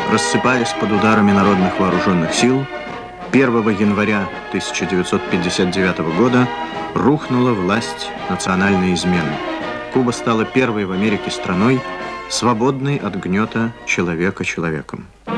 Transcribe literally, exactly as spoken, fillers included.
Рассыпаясь под ударами народных вооруженных сил, первого января тысяча девятьсот пятьдесят девятого года рухнула власть национальной измены. Куба стала первой в Америке страной, свободной от гнета человека человеком.